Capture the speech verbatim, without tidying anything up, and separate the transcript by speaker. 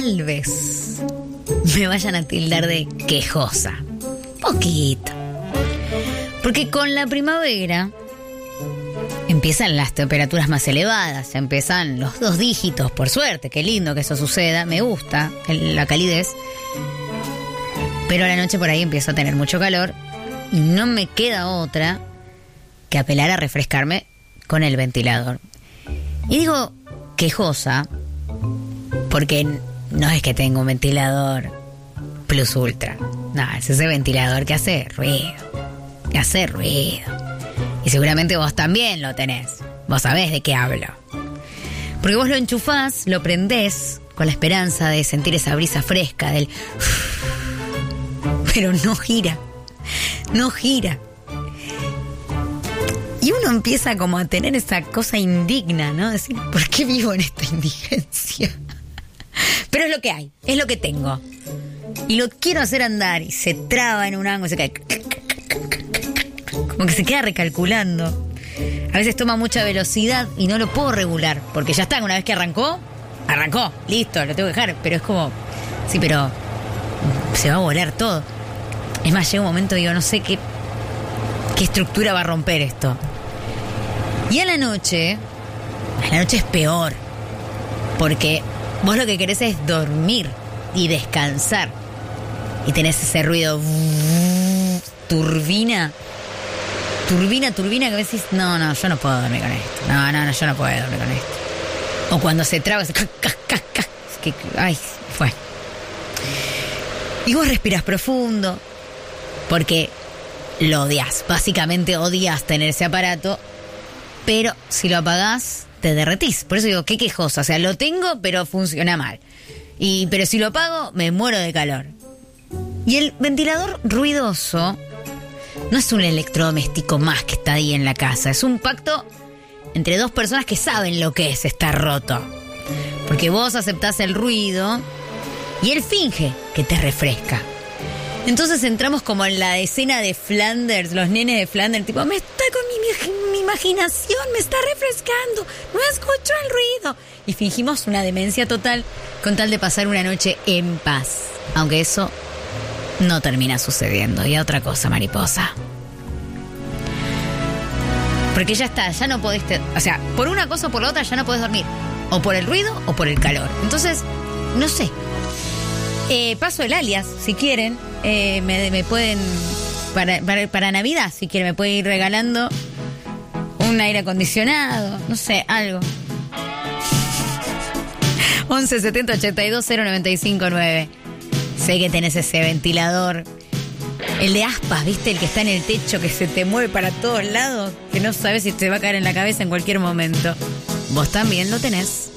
Speaker 1: tal vez me vayan a tildar de quejosa. Poquito. Porque con la primavera empiezan las temperaturas más elevadas, empiezan los dos dígitos, por suerte, qué lindo que eso suceda, me gusta la calidez. Pero a la noche por ahí empiezo a tener mucho calor y no me queda otra que apelar a refrescarme con el ventilador. Y digo quejosa porque no es que tengo un ventilador Plus Ultra. No, es ese ventilador que hace ruido. Que hace ruido. Y seguramente vos también lo tenés. Vos sabés de qué hablo. Porque vos lo enchufás, lo prendés con la esperanza de sentir esa brisa fresca del... Pero no gira. No gira. Y uno empieza como a tener esa cosa indigna, ¿no? Decir, ¿por qué vivo en esta indigencia? Pero es lo que hay, es lo que tengo. Y lo quiero hacer andar y se traba en un ángulo, se cae. Como que se queda recalculando. A veces toma mucha velocidad y no lo puedo regular. Porque ya está, una vez que arrancó, arrancó, listo, lo tengo que dejar. Pero es como, sí, pero se va a volar todo. Es más, llega un momento y digo, no sé qué, qué estructura va a romper esto. Y a la noche, a la noche es peor. Porque vos lo que querés es dormir y descansar. Y tenés ese ruido turbina. Turbina, turbina, que decís, no, no, yo no puedo dormir con esto. No, no, no, yo no puedo dormir con esto. O cuando se traba, se... Es que, ay, fue. Y vos respirás profundo, porque lo odias. Básicamente odias tener ese aparato, pero si lo apagás, te derretís. Por eso digo, qué quejosa. O sea, lo tengo, pero funciona mal. Y, pero si lo apago, me muero de calor. Y el ventilador ruidoso no es un electrodoméstico más que está ahí en la casa. Es un pacto entre dos personas que saben lo que es estar roto. Porque vos aceptás el ruido y él finge que te refresca. Entonces entramos como en la escena de Flanders, los nenes de Flanders, tipo, me está con mi, mi imaginación, me está refrescando, no escucho el ruido. Y fingimos una demencia total con tal de pasar una noche en paz. Aunque eso no termina sucediendo. Y a otra cosa, mariposa. Porque ya está, ya no podés... Te- o sea, por una cosa o por la otra ya no podés dormir. O por el ruido o por el calor. Entonces, no sé. Eh, paso el alias, si quieren. Eh, me, me pueden... Para, para, para Navidad, si quieren, me pueden ir regalando un aire acondicionado. No sé, algo. once setenta ochenta y dos cero noventa y cinco nueve. Sé que tenés ese ventilador, el de aspas, ¿viste? El que está en el techo, que se te mueve para todos lados, que no sabes si te va a caer en la cabeza en cualquier momento. Vos también lo tenés.